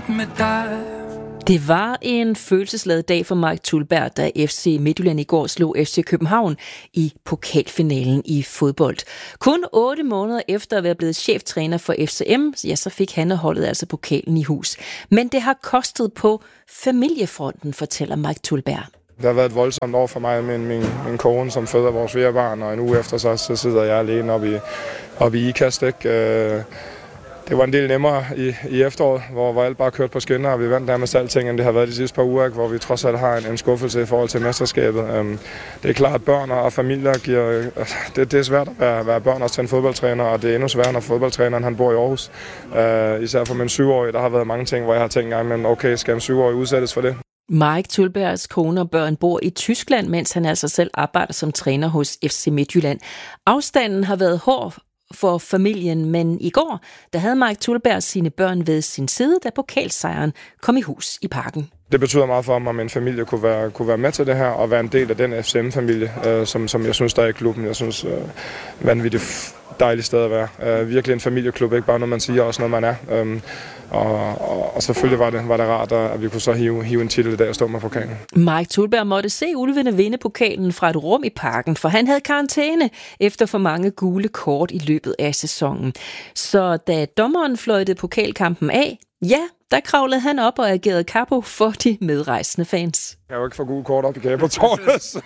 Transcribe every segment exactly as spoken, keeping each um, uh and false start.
rundt med dig. Det var en følelsesladet dag for Mike Thuleberg, da F C Midtjylland i går slog F C København i pokalfinalen i fodbold. Kun otte måneder efter at være blevet cheftræner for F C M, ja, så fik han og holdet altså pokalen i hus. Men det har kostet på familiefronten, fortæller Mike Thuleberg. Det har været et voldsomt år for mig og min, min, min kone, som føder vores fire barn, og en uge efter så, så sidder jeg alene oppe i, oppe i Ikast, ikke? Det var en del nemmere i, i efteråret, hvor, hvor alt bare kørte på skinner, og vi vandt nærmest alting, end det har været de sidste par uger, hvor vi trods alt har en, en skuffelse i forhold til mesterskabet. Um, det er klart, at børn og familier giver... Det, det er svært at være, være børn også til en fodboldtræner, og det er endnu sværere, når fodboldtræneren han bor i Aarhus. Uh, især for min syvårige, der har været mange ting, hvor jeg har tænkt, men okay, skal en syvårige udsættes for det? Mike Thulebergs kone og børn bor i Tyskland, mens han altså selv arbejder som træner hos F C Midtjylland. Afstanden har været hård for familien, men i går, der havde Mike Thuleberg sine børn ved sin side, da pokalsejren kom i hus i Parken. Det betyder meget for mig, at min familie kunne være, kunne være med til det her, og være en del af den F C M-familie, øh, som, som jeg synes, der er i klubben. Jeg synes, øh, vanvittigt dejligt sted at være. Øh, virkelig en familieklub, ikke bare noget, man siger, også noget, man er. Øh, og, og, og selvfølgelig var det, var det rart, at vi kunne så hive, hive en titel i dag og stå med pokalen. Mike Thuleberg måtte se ulvene vinde pokalen fra et rum i Parken, for han havde karantæne efter for mange gule kort i løbet af sæsonen. Så da dommeren fløjtede pokalkampen af, ja, der kravlede han op og agerede kapo for de medrejsende fans. Jeg har jo ikke fået gule kort op i Gabertårnet, så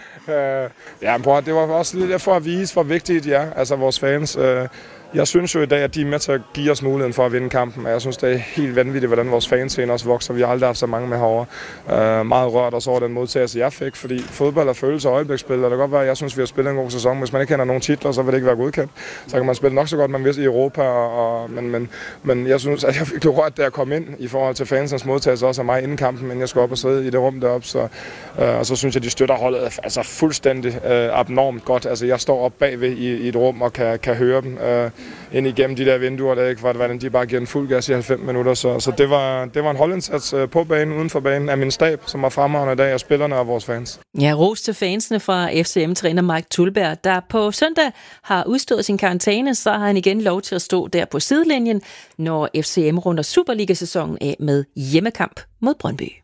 øh, ja, bror, det var også lidt for at vise, hvor vigtigt de er, altså vores fans. Øh, Jeg synes jo i dag, at de er med til at give os muligheden for at vinde kampen. Jeg synes, det er helt vanvittigt, hvordan vores fanscene også vokser. Vi har aldrig haft så mange med herovre. Uh, meget rørt også over den modtagelse, jeg fik, fordi fodbold er følelse og øjebliksspil. Og det kan godt være, at jeg synes, vi har spillet en god sæson. Hvis man ikke kender nogen titler, så vil det ikke være godkendt. Så kan man spille nok så godt, man vil i Europa. Og, men, men, men jeg synes, at jeg fik det rørt, da jeg kom ind i forhold til fansens modtagelse også af mig inden kampen, inden jeg skulle op og sidde i det rum deroppe. Så, uh, og så synes jeg, de støtter holdet altså fuldstændig uh, abnormt godt. Altså, jeg står op bagved i, i et rum og kan, kan høre dem. Uh, ind igennem de der vinduer, der ikke var hvordan de bare giver en fuld gas i halvfems minutter. Så, så det, var, det var en holdindsats på banen, uden for banen, af min stab, som var fremragende i dag, og spillerne og vores fans. Ja, ros til fansene fra F C M-træner Mike Thuleberg, der på søndag har udstået sin karantæne, så har han igen lov til at stå der på sidelinjen, når F C M runder Superliga-sæsonen af med hjemmekamp mod Brøndby.